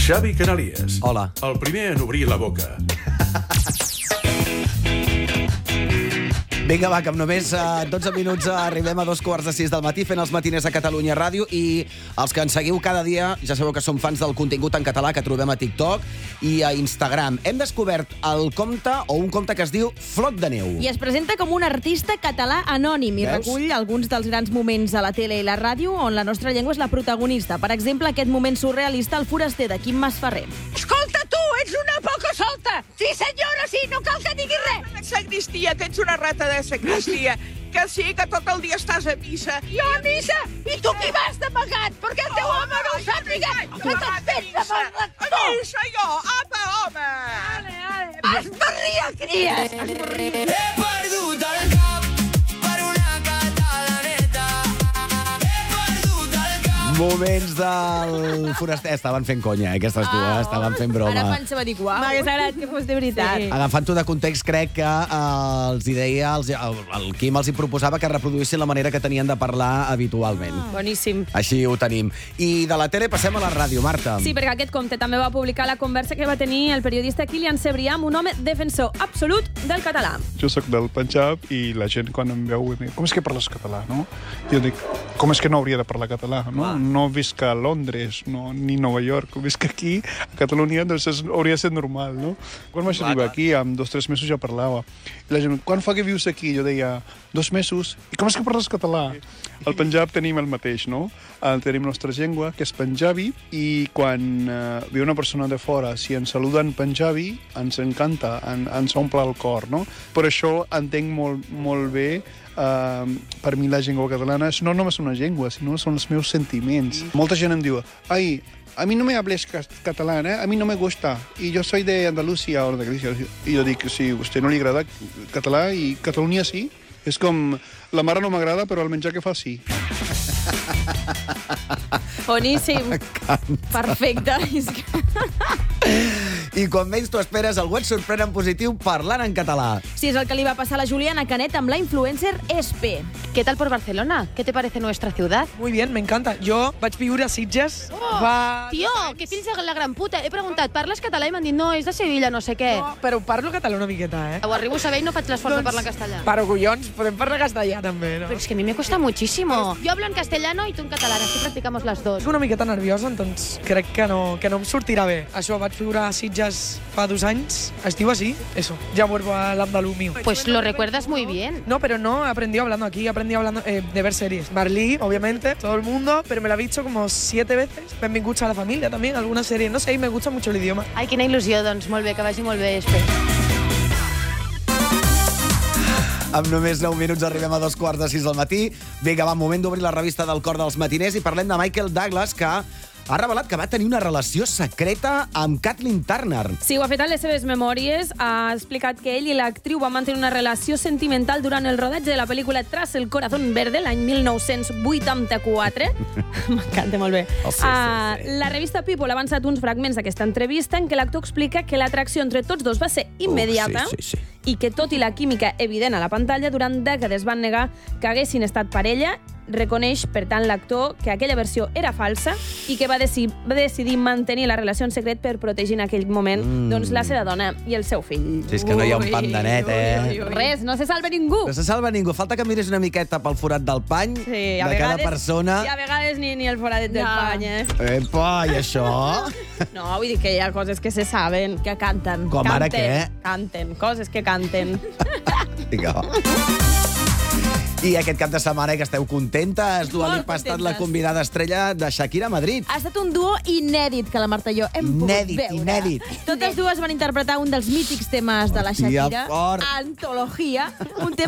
Xavi Canalies. Hola. El primer en obrir la boca. Vinga, va, que amb només 12 minuts arribem a 2:15 del matí fent els matiners a Catalunya Ràdio, i els que ens seguiu cada dia ja sabeu que som fans del contingut en català que trobem a TikTok i a Instagram. Hem descobert el compte, o un compte que es diu Floc de Neu. I es presenta com un artista català anònim i recull alguns dels grans moments a la tele i la ràdio on la nostra llengua és la protagonista. Per exemple, aquest moment surrealista al Foraster de Quim Masferrer. Escolta, tu, ets una poca solta! Sí, senyora, sí, no cal que diguis res! Sagristia, que ets una rata de sagristia. Que sí, que tot el dia estàs a missa. Jo a missa? I tu qui vas d'amagat? Perquè el teu home no ho sàpiga que te'n tens amb el rector. A missa, jo! Apa, home! Esbarria, cries! He perdut el cap per una catalaneta. He perdut el cap. Moments del Foraster. Estaven fent conya, aquestes dues. Estaven fent broma. Ara Panxa va dir, uau. M'hagués agradat que fos de veritat. Sí. Agafant-ho de context, crec que els hi deia, el Quim els hi proposava que reproduïssin la manera que tenien de parlar habitualment. Boníssim. Així ho tenim. I de la tele passem a la ràdio, Marta. Sí, perquè aquest compte també va publicar la conversa que va tenir el periodista Kilian Cebrià amb un home defensor absolut del català. Jo sóc del Punjab i la gent quan em veu em diu, com és que parles català, no? Jo dic, com és que no hauria de parlar català, no? No visc a Londres, no, ni Nova York, visc aquí, a Catalunya, doncs hauria de ser normal, no? Quan vaig arribar aquí, amb 2 o 3 mesos ja parlava. I la gent, quan fa que vius aquí? Jo deia, 2 mesos. I com és que parles català? Al Punjab tenim el mateix, no? Tenim nostra llengua, que és Punjabi, i quan ve una persona de fora, si ens saluda en Punjabi, ens encanta, ens omple el cor, no? Per això entenc molt bé per mi la llengua catalana no només una llengua, sinó són els meus sentiments. Molta gent em diu, ai, a mi no me hables catalán, a mi no me gusta, y yo soy de Andalucía o de Galicia. I jo dic, sí, a vostè no li agrada català i Catalunya sí. És com, la mare no m'agrada, però el menjar que fa sí. Boníssim. Perfecte. I quan menys t'ho esperes, algú et sorprèn en positiu parlant en català. Sí, és el que li va passar a la Juliana Canet amb la influencer Espe. ¿Qué tal por Barcelona? ¿Qué te parece nuestra ciudad? Muy bien, me encanta. Jo vaig viure a Sitges fa... Tio, que fills de la gran puta. He preguntat, parles català? I m'han dit, no, és de Sevilla, no sé què. No, però parlo català una miqueta, Ho arribo a saber i no faig l'esforç de parlar castellà. Però collons, podem parlar castellà també, no? Pero es que a mí me cuesta muchísimo. Yo hablo en castellano y tú en catalán, así practicamos las dos. Estic una miqueta nerviosa, doncs crec que no em sortirà bé. Això, vaig viure a Sitges fa 2 anys. Es diu així, eso. Ya vuelvo al andalú mío. Pues lo recuerdas muy bien. No, pero no aprendí hablando aquí, aprendí hablando de ver series. Marlí, obviamente, todo el mundo, pero me la he visto como 7 veces. Benvinguts a la familia también, alguna serie. No sé, y me gusta mucho el idioma. Ai, quina il·lusió, doncs molt bé, que vagi molt bé, Espe. Amb només 9 minuts arribem a 2:15 del matí. Vinga, va, moment d'obrir la revista del cor dels matiners i parlem de Michael Douglas, que ha revelat que va tenir una relació secreta amb Kathleen Turner. Sí, ho ha fet a les seves memòries. Ha explicat que ell i l'actriu van mantenir una relació sentimental durant el rodatge de la pel·lícula Tras el corazón verde, l'any 1984. M'encanta, molt bé. Sí. La revista People ha avançat uns fragments d'aquesta entrevista en què l'actor explica que l'atracció entre tots dos va ser immediata sí. i que, tot i la química evident a la pantalla, durant dècades van negar que haguessin estat parella. Reconeix, per tant, l'actor que aquella versió era falsa i que va decidir mantenir la relació en secret per protegir en aquell moment doncs, la seva dona i el seu fill. Sí, és que no hi ha un pandanet, Res, no se salva ningú. No se salva ningú. Falta que miris una miqueta pel forat del pany de cada persona. I a vegades ni el foradet del pany, Epa, i això? No, vull dir que hi ha coses que se saben. Que canten. Com ara què? Canten, coses que canten. Vinga, va. I aquest cap de setmana que esteu contentes, Dua Lipa ha estat la convidada estrella de Shakira a Madrid. Ha estat un duo inèdit que la Marta i jo hem pogut veure. Inèdit. Totes dues van interpretar un dels mítics temes de la Shakira, fort. Antologia, un tema